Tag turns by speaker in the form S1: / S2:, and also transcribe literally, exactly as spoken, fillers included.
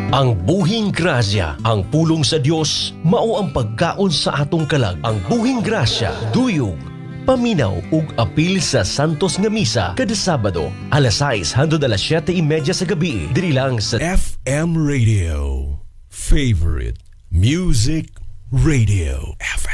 S1: Ang buhing grasya, ang pulong sa Dios, mao ang pagkaon sa atong kalag. Ang buhing grasya, duyong, paminaw ug apil sa Santos nga misa kada Sabado, alas sais hangtod alas siyete y media sa gabi, diri lang sa
S2: F M Radio. Favorite Music Radio. F